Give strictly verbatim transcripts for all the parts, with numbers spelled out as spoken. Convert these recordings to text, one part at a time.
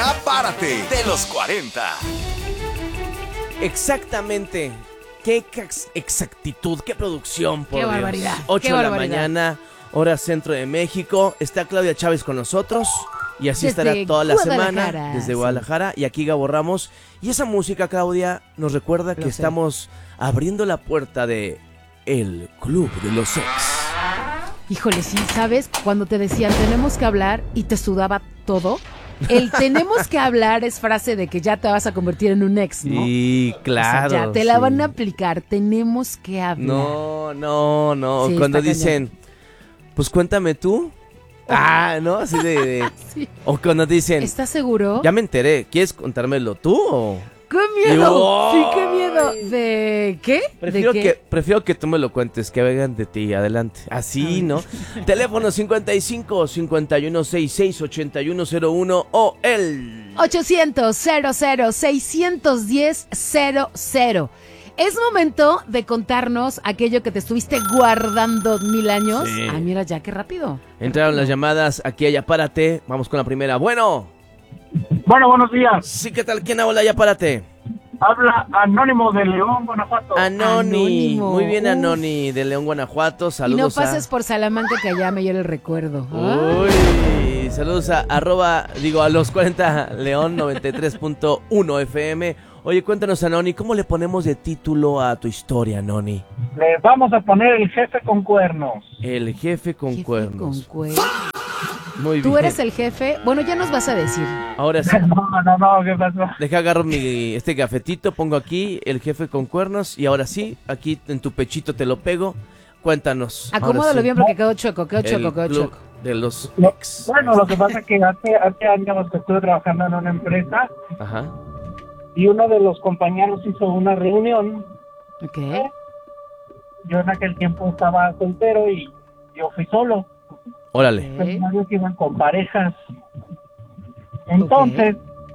Ya Párate, de los cuarenta. Exactamente. Qué exactitud, qué producción, por Qué Dios. barbaridad. ocho qué de la barbaridad. mañana, hora centro de México. Está Claudia Chávez con nosotros. Y así Desde estará toda la semana Guadalajara, desde sí. Guadalajara. Y aquí Gabo Ramos. Y esa música, Claudia, nos recuerda que Lo sé. estamos abriendo la puerta de El Club de los Ex. Híjole, sí, ¿sabes? Cuando te decían tenemos que hablar y te sudaba todo. El tenemos que hablar es frase de que ya te vas a convertir en un ex, ¿no? Sí, claro. O sea, ya te la sí. van a aplicar. Tenemos que hablar. No, no, no. Sí, Cuando está dicen, pues cuéntame tú. Ah, ¿no? Así de... de- Sí. O cuando dicen, ¿Estás seguro? ya me enteré, ¿quieres contármelo tú o...? ¡Qué miedo! Digo, Sí, qué miedo. ¿De qué? Prefiero ¿De que, qué? prefiero que tú me lo cuentes, que vengan de ti, adelante. Así, ¿no? Teléfono cincuenta y cinco, cincuenta y uno sesenta y seis, ochenta y uno cero uno o el... ochocientos, cero cero, seiscientos diez, cero cero. Es momento de contarnos aquello que te estuviste guardando mil años. Sí. Ah, mira, ya, qué rápido. Entraron las llamadas, aquí a Ya Párate. Vamos con la primera. Bueno. Bueno, buenos días. Sí, ¿qué tal? ¿Quién habla? Ya Párate. Habla Anónimo de León, Guanajuato. Anoni. Anónimo. Muy bien, Uf. Anoni, de León, Guanajuato. Y no Saludos pases a... por Salamanca, que allá me hiere el recuerdo. Uy, saludos a arroba, digo, a los cuarenta León noventa y tres punto uno F M. Oye, cuéntanos, Anoni, ¿cómo le ponemos de título a tu historia, Anoni? Le vamos a poner El Jefe con Cuernos. El jefe con Jefe cuernos. con cuernos. Muy bien. Tú eres el jefe. Bueno, ya nos vas a decir. Ahora sí, No, no, no, ¿qué pasó? deja agarro mi, este gafetito, pongo aquí el jefe con cuernos y ahora sí, aquí en tu pechito te lo pego. Cuéntanos. ahora Acomódalo sí, bien porque quedó chueco, quedó el chueco, quedó club chueco. de los Lo- ex. Bueno, lo que pasa es que hace, hace años que estuve trabajando en una empresa Ajá. y uno de los compañeros hizo una reunión. Ok. Yo en aquel tiempo estaba soltero y yo fui solo. Órale. Pero varios que iban con parejas. Entonces,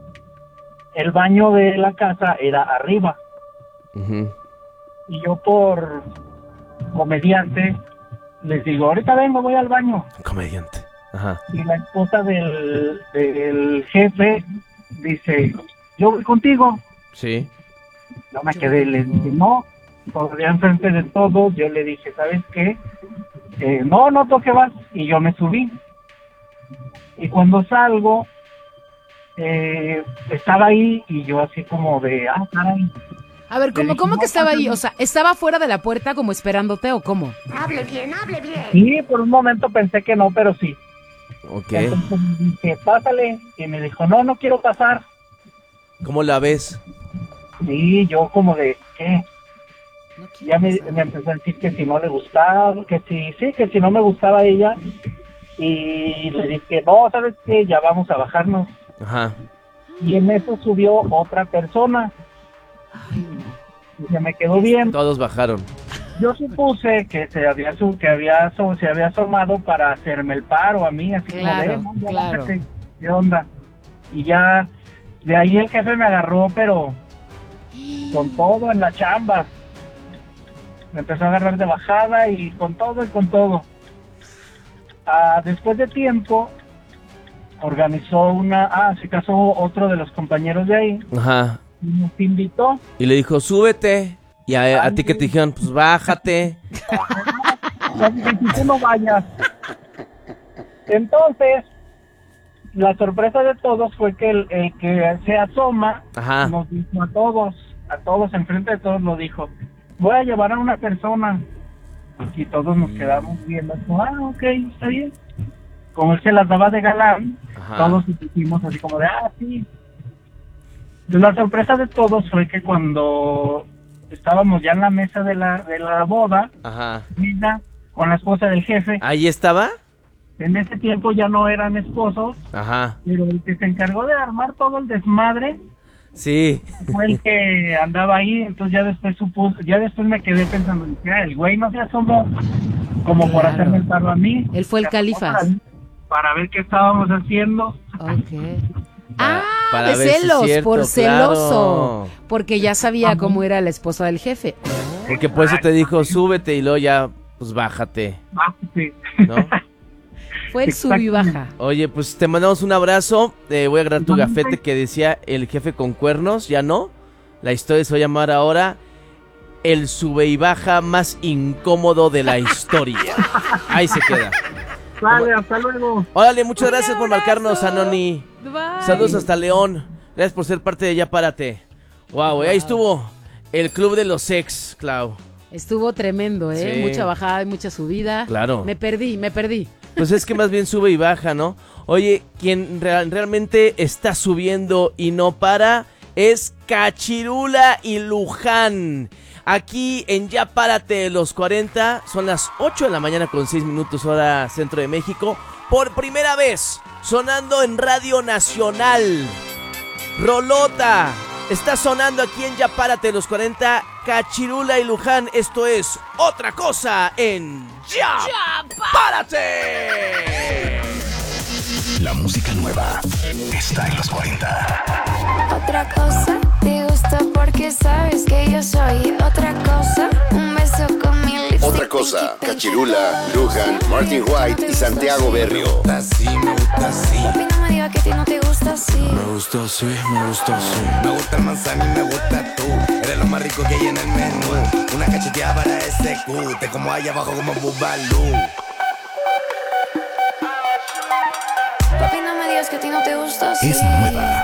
el baño de la casa era arriba. Ujú. Y yo por comediante les digo, ahorita vengo, voy al baño. Comediante. Ajá. Y la esposa del, del jefe dice, yo voy contigo. Sí. Yo me quedé, le dije, no, todavía enfrente de todos. Yo le dije, ¿sabes qué? Eh, no, no toque vas. Y yo me subí. Y cuando salgo, eh, estaba ahí y yo así como de, ah, caray. A ver, ¿cómo, Le cómo dije, que no, estaba ahí? pásale. O sea, ¿estaba fuera de la puerta como esperándote o cómo? Sí, por un momento pensé que no, pero sí. Ok. Entonces dije, pásale. Y me dijo, no, no quiero pasar. ¿Cómo la ves? Y yo como de, ¿qué? No quiero Ya me, pasar. me empezó a decir que si no le gustaba, que si, sí, que si no me gustaba ella. Y le dije, no, ¿sabes qué? Ya vamos a bajarnos. Ajá. Y en eso subió otra persona. Ay, no. Y se me quedó bien. Todos bajaron. Yo supuse que se había su, que había so- se había asomado para hacerme el paro a mí, así Claro, como de, "No, ya claro. bájate, ¿qué onda?" Y ya, de ahí el jefe me agarró, pero con todo en la chamba. Me empezó a agarrar de bajada y con todo y con todo. Ah, después de tiempo, organizó una... Ah, se casó otro de los compañeros de ahí. Ajá. Y nos invitó. Y le dijo, súbete. Y a, a ti que te dijeron, pues bájate. Le dije, "Si tú no vayas." Entonces, la sorpresa de todos fue que el, el que se asoma Ajá. nos dijo a todos, a todos, enfrente de todos, nos dijo, voy a llevar a una persona. Y todos nos quedamos viendo, ah, ok, está bien. Como él se las daba de galán, Ajá. todos hicimos así como de, ah, sí. La sorpresa de todos fue que cuando estábamos ya en la mesa de la, de la boda, Ajá. mira, con la esposa del jefe, ¿Ahí estaba? en ese tiempo ya no eran esposos, Ajá. pero el que se encargó de armar todo el desmadre Sí. fue el que andaba ahí. Entonces ya después supo, ya después me quedé pensando, dije, "Ah, el güey no se asomó como por Claro. hacerme el paro a mí. Él fue el Se asomó Califas. Para, para ver qué estábamos haciendo." Ok. Para- Ah, para de ver si es celos, cierto, por celoso. claro. Porque ya sabía cómo era la esposa del jefe. Porque por eso te dijo, súbete y luego ya, pues bájate, Ah, sí. ¿no? Fue el sub y baja. Oye, pues te mandamos un abrazo. Eh, voy a agarrar tu gafete que decía el jefe con cuernos. Ya no. La historia se va a llamar ahora el sube y baja más incómodo de la historia. Ahí se queda. Vale, hasta luego. Órale, muchas gracias por marcarnos, Anoni. Bye. Saludos hasta León. Gracias por ser parte de Ya Párate. Wow, ahí estuvo el club de los ex, Clau. Estuvo tremendo, ¿eh? Sí. Mucha bajada y mucha subida. Claro. Me perdí, me perdí. Pues es que más bien sube y baja, ¿no? Oye, quien real- realmente está subiendo y no para es Cachirula y Luján. Aquí en Ya Párate los cuarenta, son las ocho de la mañana con seis minutos hora centro de México. Por primera vez, sonando en Radio Nacional. Rolota, está sonando aquí en Ya Párate los cuarenta, Cachirula y Luján. Esto es Otra Cosa en Ya, ya Párate. La música nueva está en los cuarenta. Otra cosa, te gusta porque sabes que yo soy otra cosa. Un beso con mi lipstick. Otra cosa, Cachirula, Luján, Martin White y Santiago Berrio. Así, me gusta así. Papi, no me digas que a ti no te gusta así. Me gusta así, me gusta así. Me gusta el manzana y me gusta tú. Eres lo más rico que hay en el menú. Una cacheteada para ese cu. Te como allá abajo como Bubalú. Papi, no me digas que a ti no te gusta así. Es nueva.